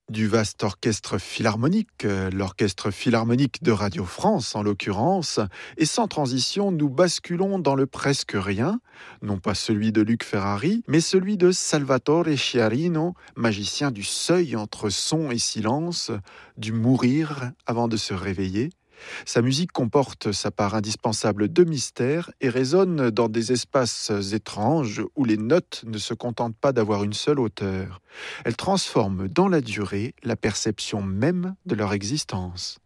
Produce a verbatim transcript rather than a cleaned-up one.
Du vaste orchestre philharmonique, euh, l'orchestre philharmonique de Radio France en l'occurrence, et sans transition, nous basculons dans le presque rien, non pas celui de Luc Ferrari, mais celui de Salvatore Sciarrino, magicien du seuil entre son et silence, du mourir avant de se réveiller. Sa musique comporte sa part indispensable de mystère et résonne dans des espaces étranges où les notes ne se contentent pas d'avoir une seule hauteur. Elle transforme dans la durée la perception même de leur existence.